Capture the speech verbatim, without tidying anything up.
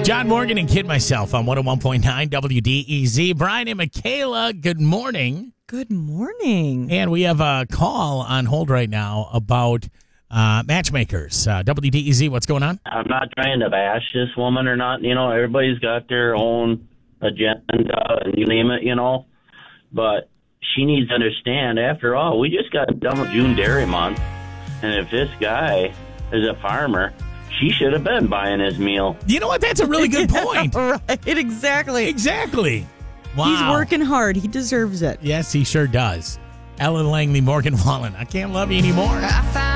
John Morgan and Kid Myself on one oh one point nine W D E Z. Brian and Michaela, good morning. Good morning. And we have a call on hold right now about uh, matchmakers. Uh, W D E Z, what's going on? I'm not trying to bash this woman or not. You know, everybody's got their own agenda and you name it, you know. But she needs to understand, after all, we just got done with June Dairy Month. And if this guy is a farmer, she should have been buying his meal. You know what? That's a really good point. Right, exactly. Exactly. Wow. He's working hard. He deserves it. Yes, he sure does. Ellen Langley, Morgan Wallen. I can't love you anymore. I found